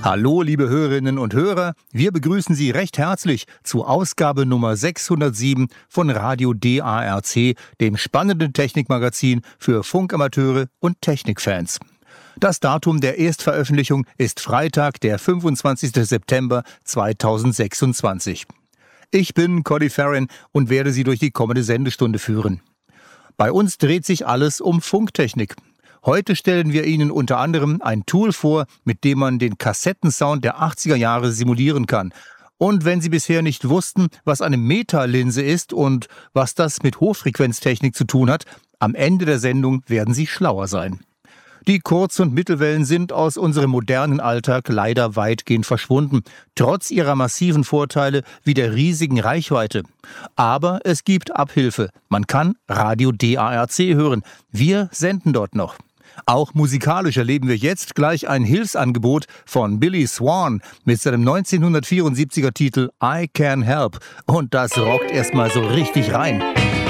Hallo, liebe Hörerinnen und Hörer, wir begrüßen Sie recht herzlich zu Ausgabe Nummer 607 von Radio DARC, dem spannenden Technikmagazin für Funkamateure und Technikfans. Das Datum der Erstveröffentlichung ist Freitag, der 25. September 2026. Ich bin Cody Farron und werde Sie durch die kommende Sendestunde führen. Bei uns dreht sich alles um Funktechnik. Heute stellen wir Ihnen unter anderem ein Tool vor, mit dem man den Kassettensound der 80er Jahre simulieren kann. Und wenn Sie bisher nicht wussten, was eine Metalinse ist und was das mit Hochfrequenztechnik zu tun hat, am Ende der Sendung werden Sie schlauer sein. Die Kurz- und Mittelwellen sind aus unserem modernen Alltag leider weitgehend verschwunden, trotz ihrer massiven Vorteile wie der riesigen Reichweite. Aber es gibt Abhilfe. Man kann Radio DARC hören. Wir senden dort noch. Auch musikalisch erleben wir jetzt gleich ein Hilfsangebot von Billy Swan mit seinem 1974er Titel I Can Help. Und das rockt erstmal so richtig rein.